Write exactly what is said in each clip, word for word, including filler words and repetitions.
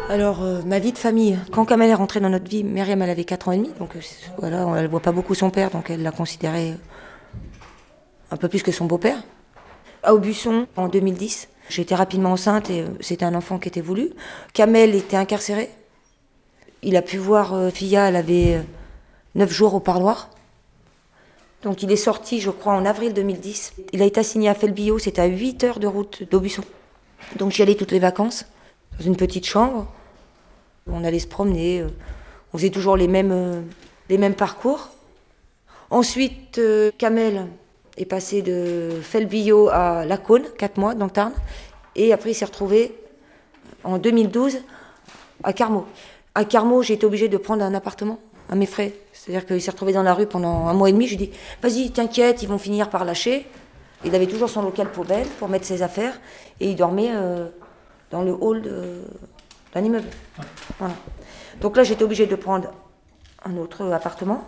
Alors, euh, ma vie de famille, quand Kamel est rentrée dans notre vie, Myriam, elle avait quatre ans et demi, donc euh, voilà, elle ne voit pas beaucoup son père, donc elle l'a considéré un peu plus que son beau-père. À Aubusson, en deux mille dix, j'ai été rapidement enceinte et euh, c'était un enfant qui était voulu. Kamel était incarcéré. Il a pu voir euh, Fia, elle avait euh, neuf jours au parloir. Donc il est sorti, je crois, en avril deux mille dix. Il a été assigné à Felbio, c'était à huit heures de route d'Aubusson. Donc j'y allais toutes les vacances, dans une petite chambre. On allait se promener, euh, on faisait toujours les mêmes, euh, les mêmes parcours. Ensuite, euh, Kamel est passé de Felbio à Lacaune, quatre mois dans le Tarn. Et après, il s'est retrouvé en deux mille douze à Carmaux. À Carmaux, j'ai été obligée de prendre un appartement à mes frais. C'est-à-dire qu'il s'est retrouvé dans la rue pendant un mois et demi. Je lui ai dit, vas-y, t'inquiète, ils vont finir par lâcher. Il avait toujours son local poubelle pour mettre ses affaires. Et il dormait euh, dans le hall de, d'un immeuble. Voilà. Donc là, j'étais obligée de prendre un autre appartement.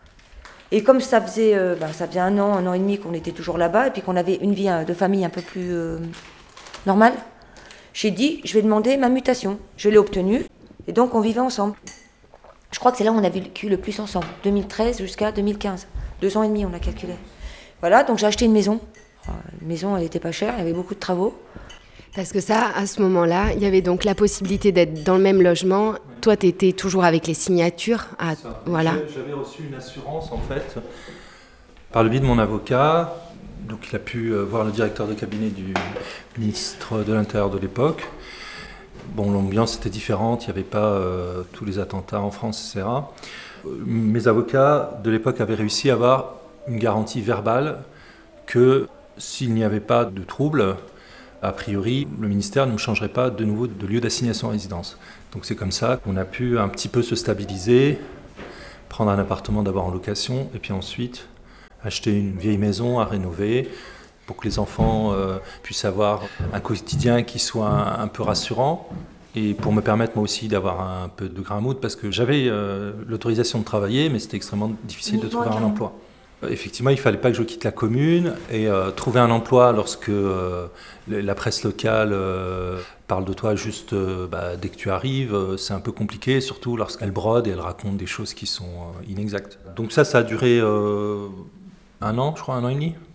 Et comme ça faisait, euh, ben, ça faisait un an, un an et demi qu'on était toujours là-bas, et puis qu'on avait une vie euh, de famille un peu plus euh, normale, j'ai dit, je vais demander ma mutation. Je l'ai obtenue, et donc on vivait ensemble. Je crois que c'est là où on a vécu le plus ensemble, deux mille treize jusqu'à deux mille quinze. Deux ans et demi, on a calculé. Voilà, donc j'ai acheté une maison. Une maison, elle n'était pas chère, il y avait beaucoup de travaux. Parce que ça, à ce moment-là, il y avait donc la possibilité d'être dans le même logement. Toi, tu étais toujours avec les signatures. Ah, voilà. J'avais reçu une assurance, en fait, par le biais de mon avocat. Donc, il a pu voir le directeur de cabinet du ministre de l'Intérieur de l'époque. Bon, l'ambiance était différente, il n'y avait pas euh, tous les attentats en France, et cetera. Mes avocats de l'époque avaient réussi à avoir une garantie verbale que s'il n'y avait pas de trouble, a priori, le ministère ne changerait pas de nouveau de lieu d'assignation à résidence. Donc c'est comme ça qu'on a pu un petit peu se stabiliser, prendre un appartement d'abord en location, et puis ensuite acheter une vieille maison à rénover pour que les enfants euh, puissent avoir un quotidien qui soit un, un peu rassurant, et pour me permettre moi aussi d'avoir un peu de grain à moudre, parce que j'avais euh, l'autorisation de travailler, mais c'était extrêmement difficile de trouver un emploi. Effectivement, il ne fallait pas que je quitte la commune et euh, trouver un emploi lorsque euh, la presse locale euh, parle de toi juste euh, bah, dès que tu arrives, euh, c'est un peu compliqué, surtout lorsqu'elle brode et elle raconte des choses qui sont euh, inexactes. Donc ça, ça a duré euh, un an, je crois, un an et demi.